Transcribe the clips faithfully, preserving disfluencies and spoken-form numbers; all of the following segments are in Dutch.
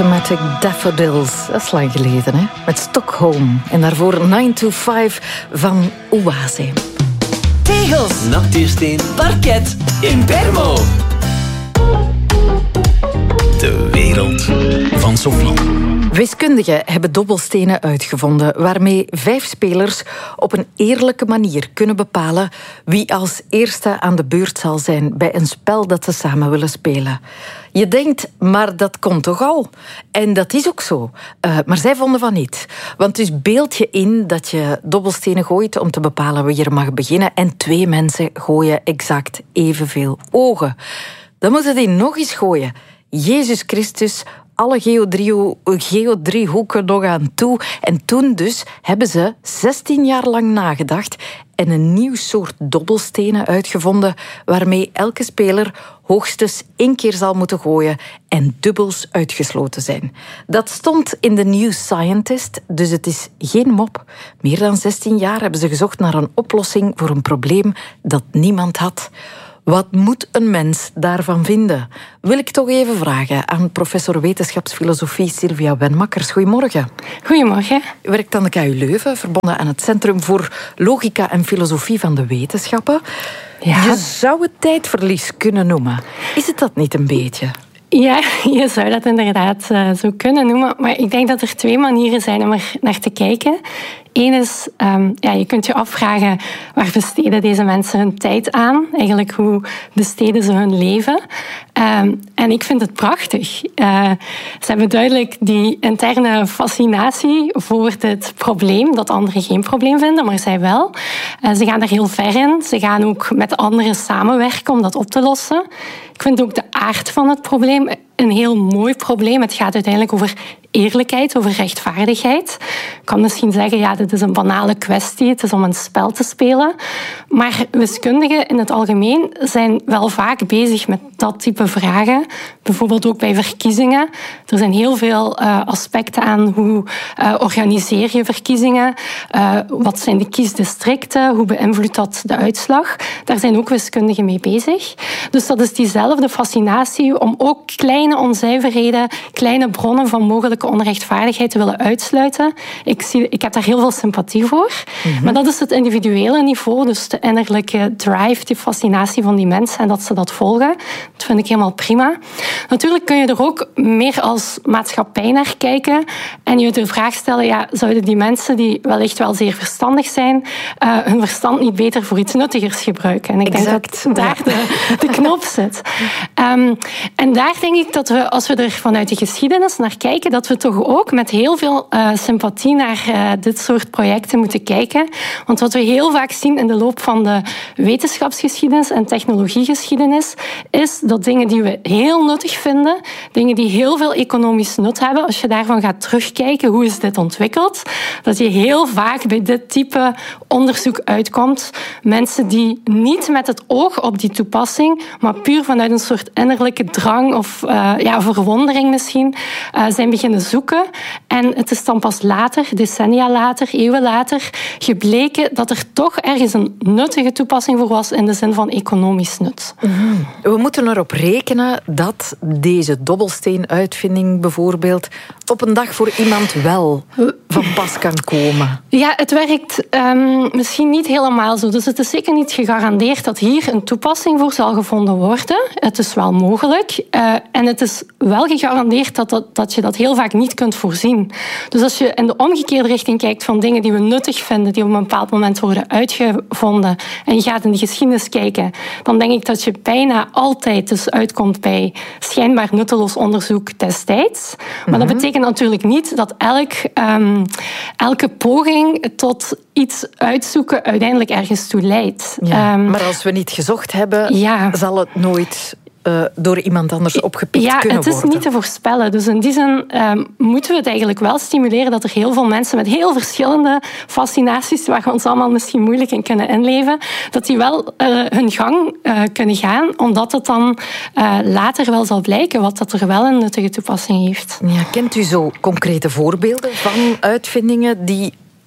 Automatic Daffodils, dat is lang geleden, hè? Met Stockholm. En daarvoor nine to five van Oase. Tegels, natuursteen, parket, Impermo. De wereld van Sophie. Wiskundigen hebben dobbelstenen uitgevonden waarmee vijf spelers op een eerlijke manier kunnen bepalen wie als eerste aan de beurt zal zijn bij een spel dat ze samen willen spelen. Je denkt, maar dat komt toch al? En dat is ook zo. Uh, maar zij vonden van niet. Want dus beeld je in dat je dobbelstenen gooit om te bepalen wie er mag beginnen en twee mensen gooien exact evenveel ogen. Dan moeten die nog eens gooien. Jezus Christus, alle geodriehoeken nog aan toe. En toen dus hebben ze zestien jaar lang nagedacht en een nieuw soort dobbelstenen uitgevonden waarmee elke speler hoogstens één keer zal moeten gooien en dubbels uitgesloten zijn. Dat stond in de New Scientist, dus het is geen mop. Meer dan zestien jaar hebben ze gezocht naar een oplossing voor een probleem dat niemand had. Wat moet een mens daarvan vinden? Wil ik toch even vragen aan professor wetenschapsfilosofie Sylvia Wenmakkers. Goedemorgen. Goedemorgen. U werkt aan de K U Leuven, verbonden aan het Centrum voor Logica en Filosofie van de Wetenschappen. Ja. Je zou het tijdverlies kunnen noemen. Is het dat niet een beetje? Ja, je zou dat inderdaad uh, zo kunnen noemen. Maar ik denk dat er twee manieren zijn om er naar te kijken. Eén is, um, ja, je kunt je afvragen, waar besteden deze mensen hun tijd aan? Eigenlijk, hoe besteden ze hun leven? Um, en ik vind het prachtig. Uh, ze hebben duidelijk die interne fascinatie voor dit probleem, dat anderen geen probleem vinden, maar zij wel. Uh, ze gaan daar heel ver in. Ze gaan ook met anderen samenwerken om dat op te lossen. Ik vind ook de aard van het probleem een heel mooi probleem. Het gaat uiteindelijk over eerlijkheid, over rechtvaardigheid. Ik kan misschien zeggen, ja, dit is een banale kwestie. Het is om een spel te spelen. Maar wiskundigen in het algemeen zijn wel vaak bezig met dat type vragen. Bijvoorbeeld ook bij verkiezingen. Er zijn heel veel uh, aspecten aan hoe uh, organiseer je verkiezingen. Uh, wat zijn de kiesdistricten? Hoe beïnvloedt dat de uitslag? Daar zijn ook wiskundigen mee bezig. Dus dat is diezelfde fascinatie om ook kleine onzuiverheden, kleine bronnen van mogelijke onrechtvaardigheid te willen uitsluiten. Ik, zie, ik heb daar heel veel sympathie voor. Mm-hmm. Maar dat is het individuele niveau, dus de innerlijke drive, die fascinatie van die mensen en dat ze dat volgen. Dat vind ik helemaal prima. Natuurlijk kun je er ook meer als maatschappij naar kijken en je de vraag stellen, ja, zouden die mensen die wellicht wel zeer verstandig zijn, uh, hun verstand niet beter voor iets nuttigers gebruiken? En ik exact. denk dat daar de, de knop zit. Um, en daar denk ik dat we, als we er vanuit de geschiedenis naar kijken, dat we toch ook met heel veel uh, sympathie naar uh, dit soort projecten moeten kijken. Want wat we heel vaak zien in de loop van de wetenschapsgeschiedenis en technologiegeschiedenis, is dat dingen die we heel nuttig vinden, dingen die heel veel economisch nut hebben, als je daarvan gaat terugkijken, hoe is dit ontwikkeld, dat je heel vaak bij dit type onderzoek uitkomt. Mensen die niet met het oog op die toepassing, maar puur vanuit een soort innerlijke drang of uh, ja, verwondering misschien, uh, zijn beginnen zoeken. En het is dan pas later, decennia later, eeuwen later, gebleken dat er toch ergens een nuttige toepassing voor was in de zin van economisch nut. Mm-hmm. We moeten erop rekenen dat deze dobbelsteenuitvinding bijvoorbeeld op een dag voor iemand wel van pas kan komen. Ja, het werkt um, misschien niet helemaal zo. Dus het is zeker niet gegarandeerd dat hier een toepassing voor zal gevonden worden. Het is wel mogelijk. Uh, en het is wel gegarandeerd dat, dat, dat je dat heel vaak niet kunt voorzien. Dus als je in de omgekeerde richting kijkt van dingen die we nuttig vinden, die op een bepaald moment worden uitgevonden, en je gaat in de geschiedenis kijken, dan denk ik dat je bijna altijd dus uitkomt bij schijnbaar nutteloos onderzoek destijds. Maar mm-hmm. dat betekent natuurlijk niet dat elk, um, elke poging tot iets uitzoeken uiteindelijk ergens toe leidt. Ja, um, maar als we niet gezocht hebben, ja. zal het nooit Uh, door iemand anders opgepikt ja, kunnen worden. Ja, het is niet te voorspellen. Dus in die zin um, moeten we het eigenlijk wel stimuleren dat er heel veel mensen met heel verschillende fascinaties, waar we ons allemaal misschien moeilijk in kunnen inleven, dat die wel uh, hun gang uh, kunnen gaan, omdat het dan uh, later wel zal blijken wat dat er wel een nuttige toepassing heeft. Ja, kent u zo concrete voorbeelden van uitvindingen die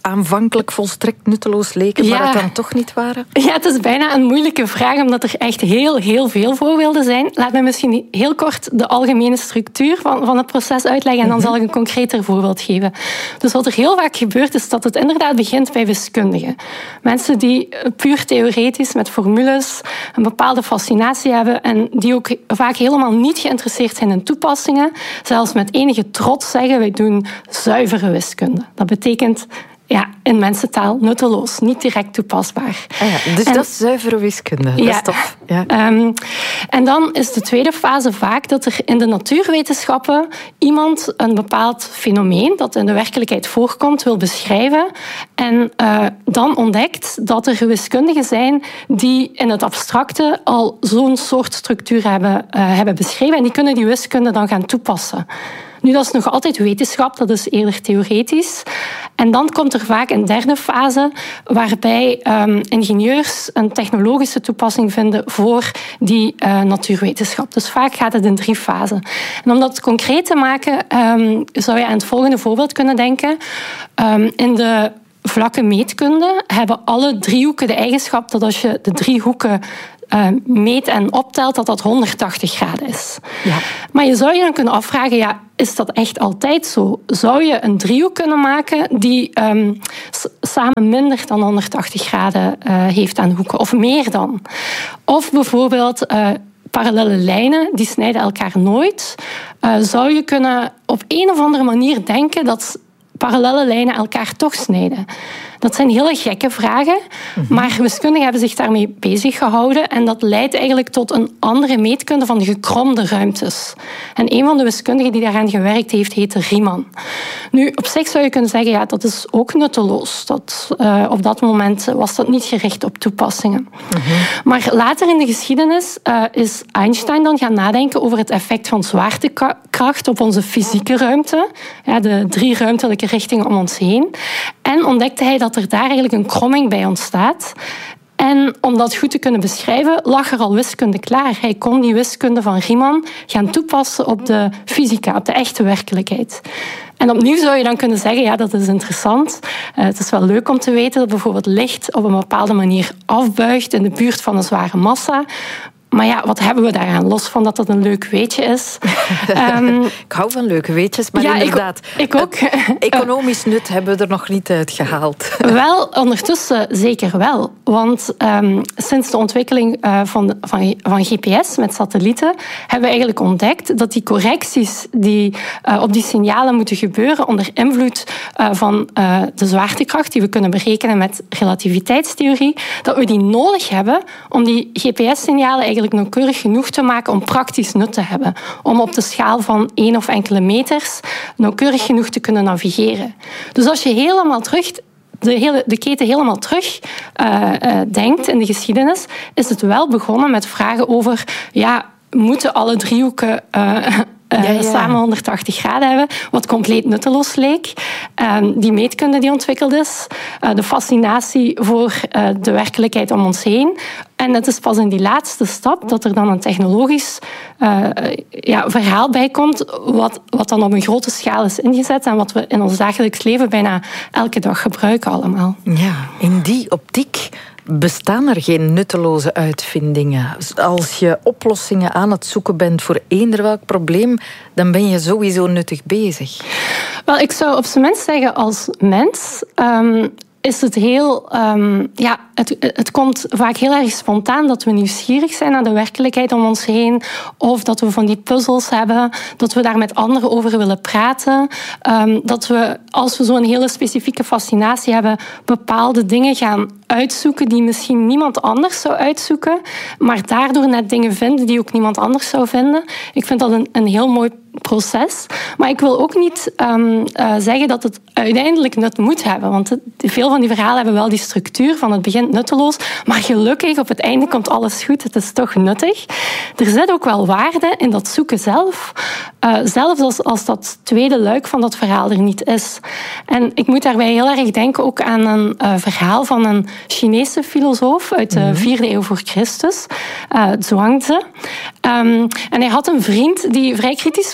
aanvankelijk volstrekt nutteloos leken, ja. maar het dan toch niet waren? Ja, het is bijna een moeilijke vraag, omdat er echt heel, heel veel voorbeelden zijn. Laat me misschien heel kort de algemene structuur van, van het proces uitleggen en dan zal ik een concreter voorbeeld geven. Dus wat er heel vaak gebeurt, is dat het inderdaad begint bij wiskundigen. Mensen die puur theoretisch met formules een bepaalde fascinatie hebben en die ook vaak helemaal niet geïnteresseerd zijn in toepassingen, zelfs met enige trots zeggen, wij doen zuivere wiskunde. Dat betekent, ja, in mensentaal nutteloos, niet direct toepasbaar. Ah ja, dus en, dat is zuivere wiskunde, dat ja, is tof. Ja. Um, en dan is de tweede fase vaak dat er in de natuurwetenschappen iemand een bepaald fenomeen dat in de werkelijkheid voorkomt wil beschrijven en uh, dan ontdekt dat er wiskundigen zijn die in het abstracte al zo'n soort structuur hebben, uh, hebben beschreven en die kunnen die wiskunde dan gaan toepassen. Nu, dat is nog altijd wetenschap, dat is eerder theoretisch. En dan komt er vaak een derde fase waarbij um, ingenieurs een technologische toepassing vinden voor die uh, natuurwetenschap. Dus vaak gaat het in drie fasen. En om dat concreet te maken, um, zou je aan het volgende voorbeeld kunnen denken. Um, in de vlakke meetkunde hebben alle driehoeken de eigenschap dat als je de drie hoeken Uh, meet en optelt, dat dat honderdtachtig graden is. Ja. Maar je zou je dan kunnen afvragen, ja, is dat echt altijd zo? Zou je een driehoek kunnen maken die um, s- samen minder dan honderdtachtig graden uh, heeft aan hoeken? Of meer dan? Of bijvoorbeeld Uh, parallele lijnen, die snijden elkaar nooit. Uh, zou je kunnen op een of andere manier denken dat parallele lijnen elkaar toch snijden? Dat zijn hele gekke vragen, mm-hmm. maar wiskundigen hebben zich daarmee bezig gehouden en dat leidt eigenlijk tot een andere meetkunde van de gekromde ruimtes. En een van de wiskundigen die daaraan gewerkt heeft, heette Riemann. Nu, op zich zou je kunnen zeggen, ja, dat is ook nutteloos. Dat, uh, op dat moment was dat niet gericht op toepassingen. Mm-hmm. Maar later in de geschiedenis uh, is Einstein dan gaan nadenken over het effect van zwaartekracht op onze fysieke ruimte, ja, de drie ruimtelijke richtingen om ons heen. En ontdekte hij dat er daar eigenlijk een kromming bij ontstaat. En om dat goed te kunnen beschrijven, lag er al wiskunde klaar. Hij kon die wiskunde van Riemann gaan toepassen op de fysica, op de echte werkelijkheid. En opnieuw zou je dan kunnen zeggen, ja, dat is interessant. Uh, het is wel leuk om te weten dat bijvoorbeeld licht op een bepaalde manier afbuigt in de buurt van een zware massa. Maar ja, wat hebben we daaraan? Los van dat dat een leuk weetje is. Um, ik hou van leuke weetjes, maar ja, inderdaad. Ik, ik ook. Economisch nut hebben we er nog niet uit gehaald. Wel, ondertussen zeker wel. Want um, sinds de ontwikkeling uh, van, van, van G P S met satellieten hebben we eigenlijk ontdekt dat die correcties die uh, op die signalen moeten gebeuren onder invloed uh, van uh, de zwaartekracht die we kunnen berekenen met relativiteitstheorie, dat we die nodig hebben om die G P S-signalen eigenlijk nauwkeurig genoeg te maken om praktisch nut te hebben. Om op de schaal van één of enkele meters nauwkeurig genoeg te kunnen navigeren. Dus als je helemaal terug de, hele, de keten helemaal terug uh, uh, denkt in de geschiedenis, is het wel begonnen met vragen over, ja, moeten alle driehoeken Uh, Uh, ja, ja. samen honderdtachtig graden hebben, wat compleet nutteloos leek. Uh, die meetkunde die ontwikkeld is, uh, de fascinatie voor uh, de werkelijkheid om ons heen. En het is pas in die laatste stap dat er dan een technologisch uh, ja, verhaal bij komt, wat, wat dan op een grote schaal is ingezet en wat we in ons dagelijks leven bijna elke dag gebruiken allemaal. Ja, in die optiek bestaan er geen nutteloze uitvindingen. Als je oplossingen aan het zoeken bent voor eender welk probleem, dan ben je sowieso nuttig bezig. Wel, ik zou op zijn minst zeggen als mens Um, is het heel, um, ja, het, het komt vaak heel erg spontaan dat we nieuwsgierig zijn naar de werkelijkheid om ons heen, of dat we van die puzzels hebben, dat we daar met anderen over willen praten, um, dat we, als we zo'n hele specifieke fascinatie hebben, bepaalde dingen gaan uitzoeken die misschien niemand anders zou uitzoeken, maar daardoor net dingen vinden die ook niemand anders zou vinden. Ik vind dat een, een heel mooi proces. Maar ik wil ook niet um, uh, zeggen dat het uiteindelijk nut moet hebben. Want het, veel van die verhalen hebben wel die structuur van het begint nutteloos, maar gelukkig op het einde komt alles goed. Het is toch nuttig. Er zit ook wel waarde in dat zoeken zelf. Uh, zelfs als, als dat tweede luik van dat verhaal er niet is. En ik moet daarbij heel erg denken ook aan een uh, verhaal van een Chinese filosoof uit de vierde eeuw voor Christus, uh, Zhuangzi. Um, en hij had een vriend die vrij kritisch was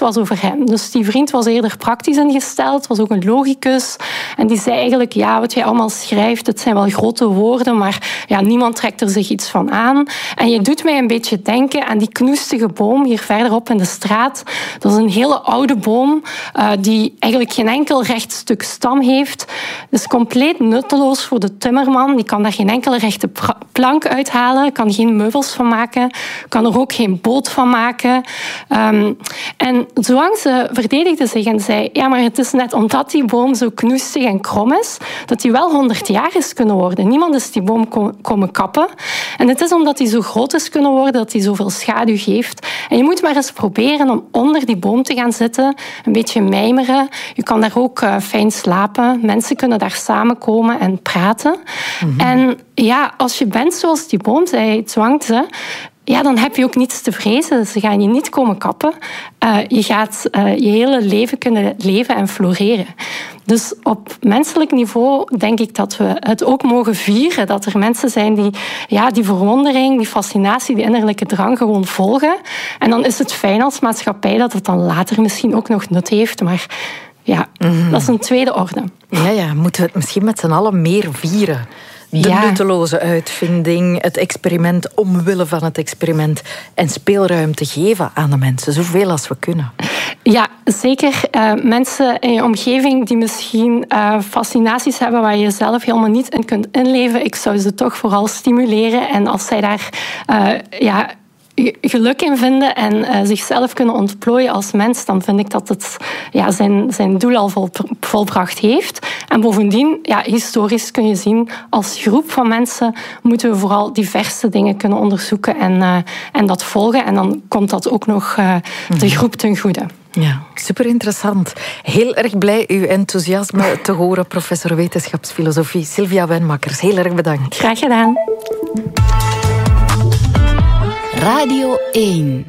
was over hem. Dus die vriend was eerder praktisch ingesteld, was ook een logicus. En die zei eigenlijk, ja, wat jij allemaal schrijft, het zijn wel grote woorden, maar ja, niemand trekt er zich iets van aan. En je doet mij een beetje denken aan die knoestige boom hier verderop in de straat. Dat is een hele oude boom uh, die eigenlijk geen enkel recht stuk stam heeft. Dat is compleet nutteloos voor de timmerman. Die kan daar geen enkele rechte pra- plank uithalen, kan geen meubels van maken, kan er ook geen boot van maken. Um, en zolang ze verdedigde zich en zei, ja, maar het is net omdat die boom zo knoestig en krom is, dat die wel honderd jaar is kunnen worden. Niemand is die boom kom- komen kappen. En het is omdat die zo groot is kunnen worden, dat die zoveel schaduw geeft. En je moet maar eens proberen om onder die boom te gaan zitten, een beetje mijmeren. Je kan daar ook uh, fijn slapen. Mensen kunnen daar samenkomen en praten. Mm-hmm. En ja, als je bent zoals die boom, zei Zhuangzi, ja, dan heb je ook niets te vrezen. Ze gaan je niet komen kappen. Uh, je gaat uh, je hele leven kunnen leven en floreren. Dus op menselijk niveau denk ik dat we het ook mogen vieren. Dat er mensen zijn die ja, die verwondering, die fascinatie, die innerlijke drang gewoon volgen. En dan is het fijn als maatschappij dat het dan later misschien ook nog nut heeft. Maar ja, mm-hmm. dat is een tweede orde. Ja, ja, moeten we het misschien met z'n allen meer vieren? De ja. nutteloze uitvinding, het experiment omwille van het experiment en speelruimte geven aan de mensen, zoveel als we kunnen. Ja, zeker. Uh, mensen in je omgeving die misschien uh, fascinaties hebben waar je zelf helemaal niet in kunt inleven, ik zou ze toch vooral stimuleren. En als zij daar uh, ja, geluk in vinden en uh, zichzelf kunnen ontplooien als mens, dan vind ik dat het ja, zijn, zijn doel al vol, volbracht heeft. En bovendien, ja, historisch kun je zien, als groep van mensen moeten we vooral diverse dingen kunnen onderzoeken en, uh, en dat volgen. En dan komt dat ook nog uh, de groep ten goede. Ja, super interessant. Heel erg blij uw enthousiasme te horen, professor wetenschapsfilosofie Sylvia Wijnmakers. Heel erg bedankt. Graag gedaan. Radio één.